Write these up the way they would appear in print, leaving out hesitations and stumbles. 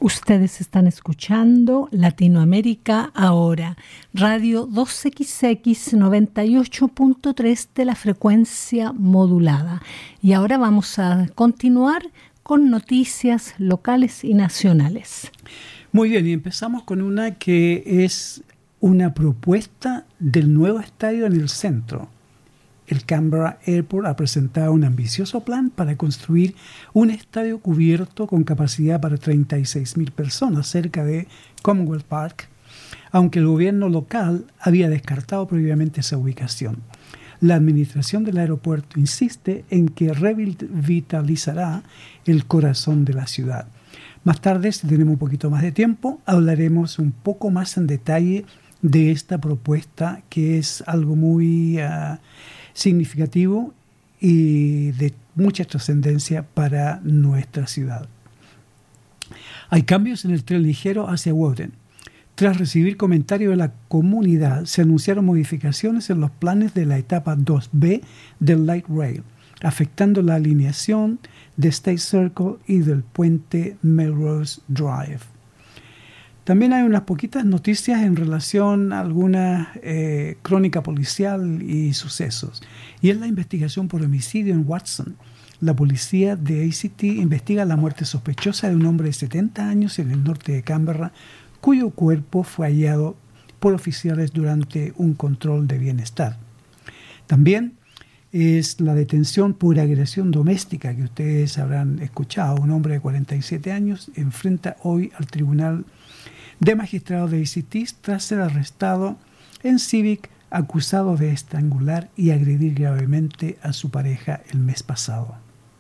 Ustedes están escuchando Latinoamérica Ahora, Radio 2XX 98.3 de la frecuencia modulada. Y ahora vamos a continuar con noticias locales y nacionales. Muy bien, y empezamos con una que es una propuesta del nuevo estadio en el centro. El Canberra Airport ha presentado un ambicioso plan para construir un estadio cubierto con capacidad para 36.000 personas cerca de Commonwealth Park, aunque el gobierno local había descartado previamente esa ubicación. La administración del aeropuerto insiste en que revitalizará el corazón de la ciudad. Más tarde, si tenemos un poquito más de tiempo, hablaremos un poco más en detalle de esta propuesta, que es algo muy significativo y de mucha trascendencia para nuestra ciudad. Hay cambios en el tren ligero hacia Woden. Tras recibir comentarios de la comunidad, se anunciaron modificaciones en los planes de la etapa 2B del Light Rail, afectando la alineación de State Circle y del puente Melrose Drive. También hay unas poquitas noticias en relación a alguna crónica policial y sucesos. Y es la investigación por homicidio en Watson. La policía de ACT investiga la muerte sospechosa de un hombre de 70 años en el norte de Canberra, cuyo cuerpo fue hallado por oficiales durante un control de bienestar. También es la detención por agresión doméstica que ustedes habrán escuchado. Un hombre de 47 años enfrenta hoy al tribunal de magistrados de ACT tras ser arrestado en Civic, acusado de estrangular y agredir gravemente a su pareja el mes pasado.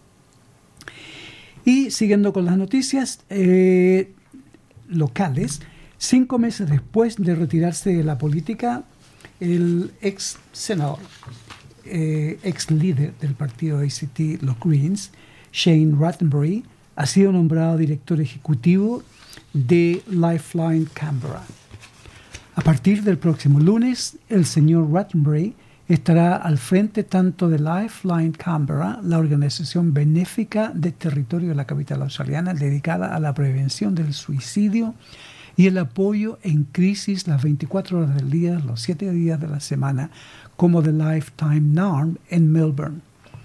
Y siguiendo con las noticias locales, 5 meses después de retirarse de la política, el ex senador, ex líder del partido ACT, los Greens, Shane Rattenbury, ha sido nombrado director ejecutivo de Lifeline Canberra. A partir del próximo lunes, el señor Rattenbury estará al frente tanto de Lifeline Canberra, la organización benéfica de territorio de la capital australiana dedicada a la prevención del suicidio y el apoyo en crisis las 24 horas del día, los 7 días de la semana, como de Lifetime NARM en Melbourne.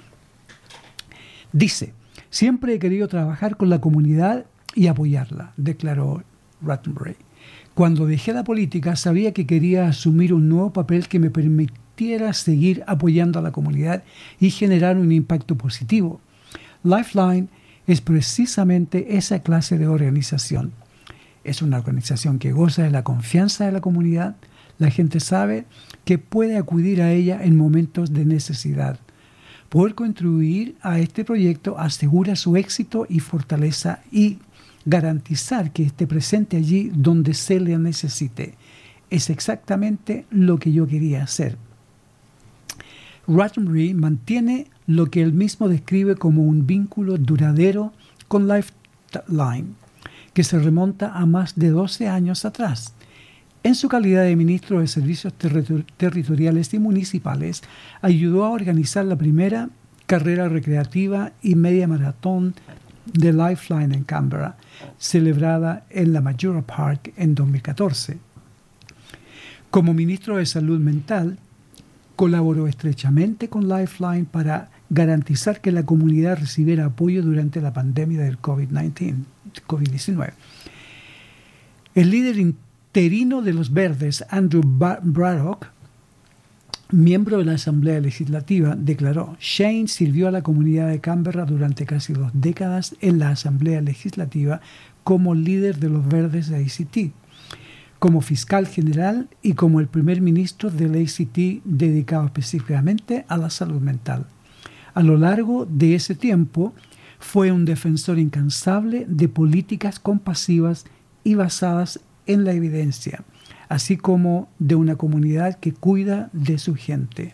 Dice: siempre he querido trabajar con la comunidad y apoyarla, declaró Rattenbury. Cuando dejé la política sabía que quería asumir un nuevo papel que me permitiera seguir apoyando a la comunidad y generar un impacto positivo. Lifeline es precisamente esa clase de organización. Es una organización que goza de la confianza de la comunidad. La gente sabe que puede acudir a ella en momentos de necesidad. Poder contribuir a este proyecto asegura su éxito y fortaleza y garantizar que esté presente allí donde se le necesite. Es exactamente lo que yo quería hacer. Rattenbury mantiene lo que él mismo describe como un vínculo duradero con Lifeline, que se remonta a más de 12 años atrás. En su calidad de ministro de Servicios Territoriales y Municipales, ayudó a organizar la primera carrera recreativa y media maratón de Lifeline en Canberra, celebrada en la Majura Park en 2014. Como ministro de Salud Mental, colaboró estrechamente con Lifeline para garantizar que la comunidad recibiera apoyo durante la pandemia del COVID-19. El líder interino de los Verdes, Andrew Braddock, miembro de la Asamblea Legislativa, declaró: Shane sirvió a la comunidad de Canberra durante casi 2 décadas en la Asamblea Legislativa como líder de los Verdes de ACT, como fiscal general y como el primer ministro del ACT dedicado específicamente a la salud mental. A lo largo de ese tiempo, fue un defensor incansable de políticas compasivas y basadas en la evidencia, así como de una comunidad que cuida de su gente.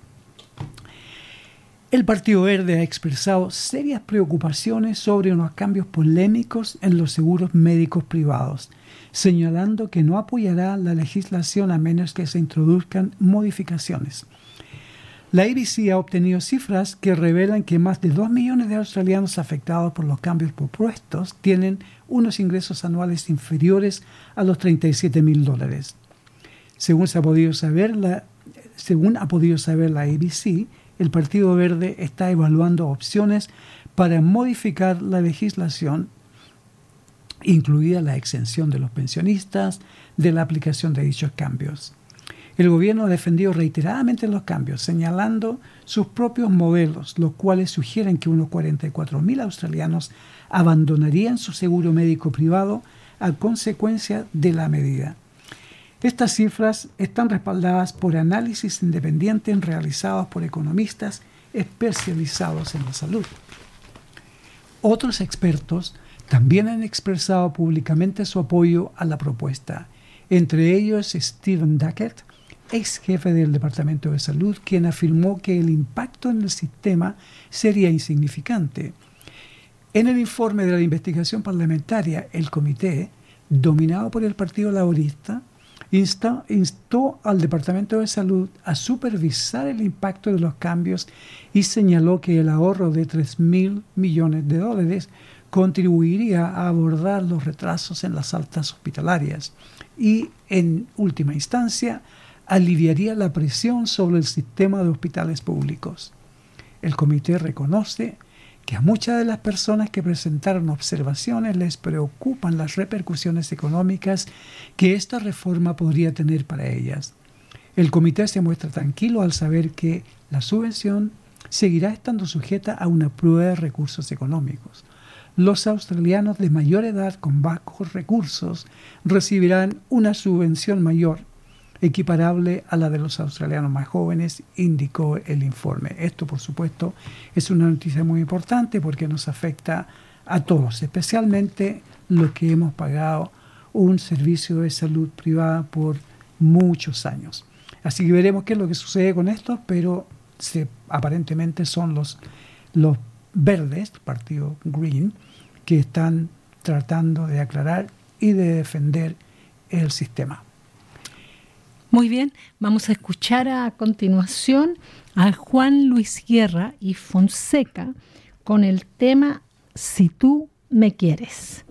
El Partido Verde ha expresado serias preocupaciones sobre unos cambios polémicos en los seguros médicos privados, señalando que no apoyará la legislación a menos que se introduzcan modificaciones. La ABC ha obtenido cifras que revelan que más de 2 millones de australianos afectados por los cambios propuestos tienen unos ingresos anuales inferiores a los $37,000. Según ha podido saber la ABC, el Partido Verde está evaluando opciones para modificar la legislación, incluida la exención de los pensionistas de la aplicación de dichos cambios. El gobierno ha defendido reiteradamente los cambios, señalando sus propios modelos, los cuales sugieren que unos 44,000 australianos abandonarían su seguro médico privado a consecuencia de la medida. Estas cifras están respaldadas por análisis independientes realizados por economistas especializados en la salud. Otros expertos también han expresado públicamente su apoyo a la propuesta, entre ellos Stephen Duckett, ex jefe del Departamento de Salud, quien afirmó que el impacto en el sistema sería insignificante. En el informe de la investigación parlamentaria, el comité, dominado por el Partido Laborista, instó al Departamento de Salud a supervisar el impacto de los cambios y señaló que el ahorro de $3,000 millones contribuiría a abordar los retrasos en las altas hospitalarias y, en última instancia, aliviaría la presión sobre el sistema de hospitales públicos. El comité reconoce que a muchas de las personas que presentaron observaciones les preocupan las repercusiones económicas que esta reforma podría tener para ellas. El comité se muestra tranquilo al saber que la subvención seguirá estando sujeta a una prueba de recursos económicos. Los australianos de mayor edad con bajos recursos recibirán una subvención mayor, equiparable a la de los australianos más jóvenes, indicó el informe. Esto, por supuesto, es una noticia muy importante porque nos afecta a todos, especialmente los que hemos pagado un servicio de salud privada por muchos años. Así que veremos qué es lo que sucede con esto, pero aparentemente son los verdes, Partido Green, que están tratando de aclarar y de defender el sistema. Muy bien, vamos a escuchar a continuación a Juan Luis Guerra y Fonseca con el tema Si tú me quieres.